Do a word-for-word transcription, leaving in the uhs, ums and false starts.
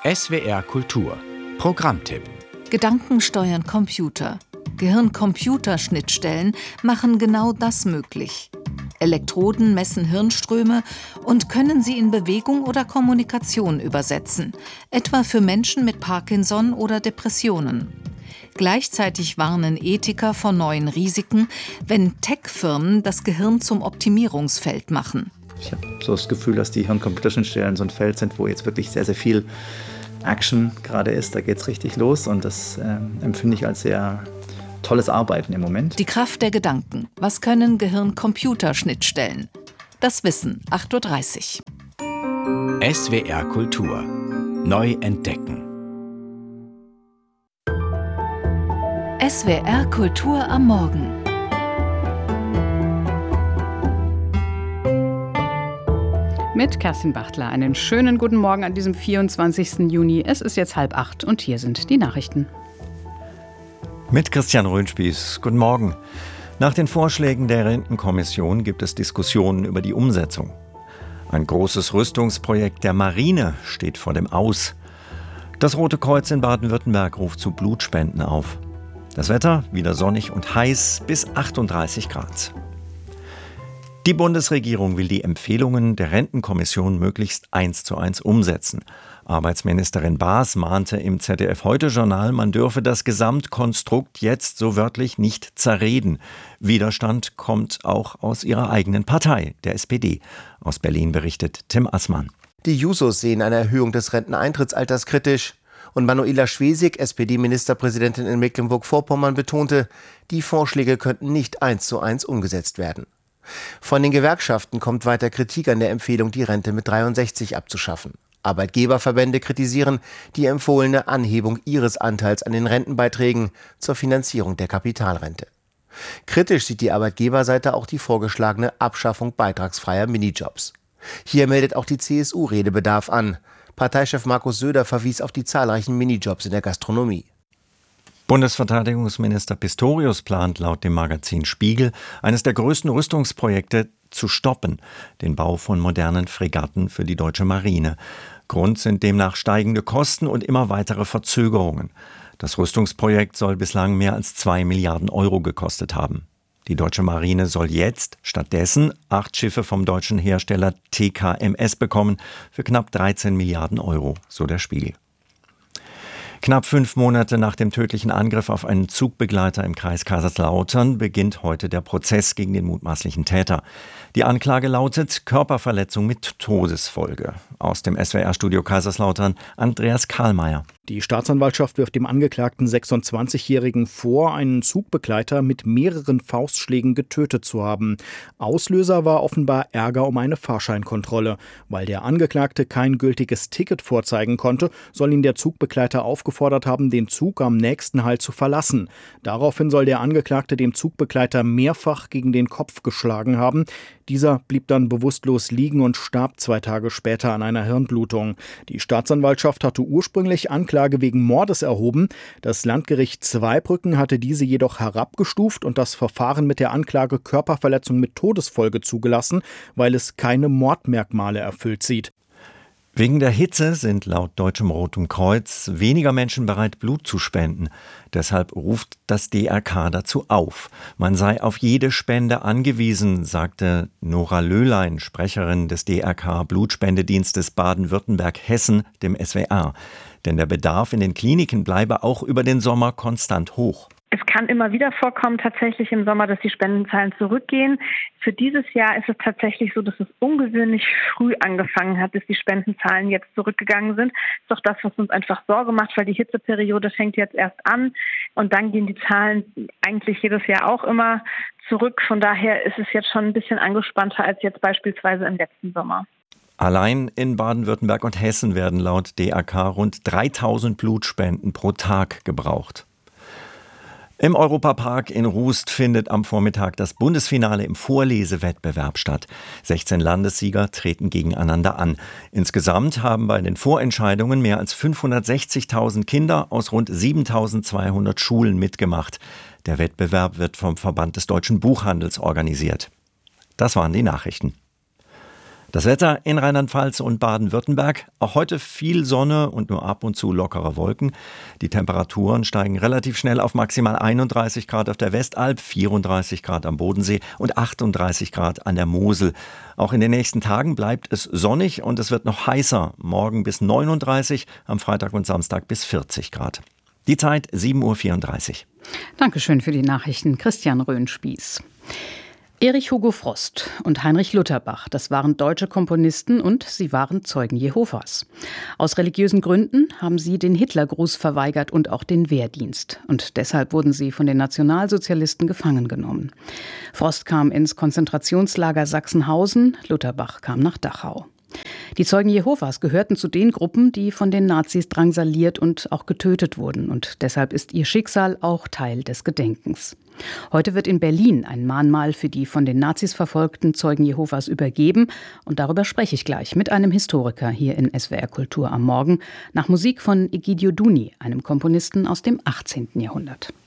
S W R Kultur Programmtipp. Gedanken steuern Computer. Gehirn-Computer-Schnittstellen machen genau das möglich. Elektroden messen Hirnströme und können sie in Bewegung oder Kommunikation übersetzen, etwa für Menschen mit Parkinson oder Depressionen. Gleichzeitig warnen Ethiker vor neuen Risiken, wenn Tech-Firmen das Gehirn zum Optimierungsfeld machen. Ich habe so das Gefühl, dass die Hirn-Computer-Schnittstellen so ein Feld sind, wo jetzt wirklich sehr, sehr viel Action gerade ist. Da geht es richtig los und das äh, empfinde ich als sehr tolles Arbeiten im Moment. Die Kraft der Gedanken. Was können Gehirn-Computer-Schnittstellen? Das Wissen, acht Uhr dreißig. S W R Kultur. Neu entdecken. S W R Kultur am Morgen. Mit Kerstin Bachtler. Einen schönen guten Morgen an diesem vierundzwanzigsten Juni. Es ist jetzt halb acht und hier sind die Nachrichten. Mit Christian Röhnspieß. Guten Morgen. Nach den Vorschlägen der Rentenkommission gibt es Diskussionen über die Umsetzung. Ein großes Rüstungsprojekt der Marine steht vor dem Aus. Das Rote Kreuz in Baden-Württemberg ruft zu Blutspenden auf. Das Wetter wieder sonnig und heiß bis achtunddreißig Grad. Die Bundesregierung will die Empfehlungen der Rentenkommission möglichst eins zu eins umsetzen. Arbeitsministerin Baas mahnte im Z D F-Heute-Journal, man dürfe das Gesamtkonstrukt jetzt so wörtlich nicht zerreden. Widerstand kommt auch aus ihrer eigenen Partei, der S P D. Aus Berlin berichtet Tim Assmann. Die Jusos sehen eine Erhöhung des Renteneintrittsalters kritisch. Und Manuela Schwesig, S P D-Ministerpräsidentin in Mecklenburg-Vorpommern, betonte, die Vorschläge könnten nicht eins zu eins umgesetzt werden. Von den Gewerkschaften kommt weiter Kritik an der Empfehlung, die Rente mit dreiundsechzig abzuschaffen. Arbeitgeberverbände kritisieren die empfohlene Anhebung ihres Anteils an den Rentenbeiträgen zur Finanzierung der Kapitalrente. Kritisch sieht die Arbeitgeberseite auch die vorgeschlagene Abschaffung beitragsfreier Minijobs. Hier meldet auch die C S U Redebedarf an. Parteichef Markus Söder verwies auf die zahlreichen Minijobs in der Gastronomie. Bundesverteidigungsminister Pistorius plant laut dem Magazin Spiegel, eines der größten Rüstungsprojekte zu stoppen, den Bau von modernen Fregatten für die deutsche Marine. Grund sind demnach steigende Kosten und immer weitere Verzögerungen. Das Rüstungsprojekt soll bislang mehr als zwei Milliarden Euro gekostet haben. Die deutsche Marine soll jetzt stattdessen acht Schiffe vom deutschen Hersteller T K M S bekommen für knapp dreizehn Milliarden Euro, so der Spiegel. Knapp fünf Monate nach dem tödlichen Angriff auf einen Zugbegleiter im Kreis Kaiserslautern beginnt heute der Prozess gegen den mutmaßlichen Täter. Die Anklage lautet Körperverletzung mit Todesfolge. Aus dem S W R-Studio Kaiserslautern Andreas Karlmeier. Die Staatsanwaltschaft wirft dem angeklagten sechsundzwanzigjährigen vor, einen Zugbegleiter mit mehreren Faustschlägen getötet zu haben. Auslöser war offenbar Ärger um eine Fahrscheinkontrolle. Weil der Angeklagte kein gültiges Ticket vorzeigen konnte, soll ihn der Zugbegleiter aufgefordert haben, den Zug am nächsten Halt zu verlassen. Daraufhin soll der Angeklagte dem Zugbegleiter mehrfach gegen den Kopf geschlagen haben. Dieser blieb dann bewusstlos liegen und starb zwei Tage später an einer Hirnblutung. Die Staatsanwaltschaft hatte ursprünglich Anklage wegen Mordes erhoben. Das Landgericht Zweibrücken hatte diese jedoch herabgestuft und das Verfahren mit der Anklage Körperverletzung mit Todesfolge zugelassen, weil es keine Mordmerkmale erfüllt sieht. Wegen der Hitze sind laut Deutschem Roten Kreuz weniger Menschen bereit, Blut zu spenden. Deshalb ruft das D R K dazu auf. Man sei auf jede Spende angewiesen, sagte Nora Löhlein, Sprecherin des D R K Blutspendedienstes Baden-Württemberg-Hessen, dem S W R. Denn der Bedarf in den Kliniken bleibe auch über den Sommer konstant hoch. Es kann immer wieder vorkommen, tatsächlich im Sommer, dass die Spendenzahlen zurückgehen. Für dieses Jahr ist es tatsächlich so, dass es ungewöhnlich früh angefangen hat, dass die Spendenzahlen jetzt zurückgegangen sind. Das ist doch das, was uns einfach Sorge macht, weil die Hitzeperiode fängt jetzt erst an und dann gehen die Zahlen eigentlich jedes Jahr auch immer zurück. Von daher ist es jetzt schon ein bisschen angespannter als jetzt beispielsweise im letzten Sommer. Allein in Baden-Württemberg und Hessen werden laut D R K rund dreitausend Blutspenden pro Tag gebraucht. Im Europapark in Rust findet am Vormittag das Bundesfinale im Vorlesewettbewerb statt. sechzehn Landessieger treten gegeneinander an. Insgesamt haben bei den Vorentscheidungen mehr als fünfhundertsechzigtausend Kinder aus rund siebentausendzweihundert Schulen mitgemacht. Der Wettbewerb wird vom Verband des deutschen Buchhandels organisiert. Das waren die Nachrichten. Das Wetter in Rheinland-Pfalz und Baden-Württemberg. Auch heute viel Sonne und nur ab und zu lockere Wolken. Die Temperaturen steigen relativ schnell auf maximal einunddreißig Grad auf der Westalb, vierunddreißig Grad am Bodensee und achtunddreißig Grad an der Mosel. Auch in den nächsten Tagen bleibt es sonnig und es wird noch heißer. Morgen bis neununddreißig, am Freitag und Samstag bis vierzig Grad. Die Zeit sieben Uhr vierunddreißig. Dankeschön für die Nachrichten, Christian Röhnspieß. Erich Hugo Frost und Heinrich Lutherbach, das waren deutsche Komponisten und sie waren Zeugen Jehovas. Aus religiösen Gründen haben sie den Hitlergruß verweigert und auch den Wehrdienst. Und deshalb wurden sie von den Nationalsozialisten gefangen genommen. Frost kam ins Konzentrationslager Sachsenhausen, Lutherbach kam nach Dachau. Die Zeugen Jehovas gehörten zu den Gruppen, die von den Nazis drangsaliert und auch getötet wurden. Und deshalb ist ihr Schicksal auch Teil des Gedenkens. Heute wird in Berlin ein Mahnmal für die von den Nazis verfolgten Zeugen Jehovas übergeben. Und darüber spreche ich gleich mit einem Historiker hier in S W R Kultur am Morgen, nach Musik von Egidio Duni, einem Komponisten aus dem achtzehnten Jahrhundert.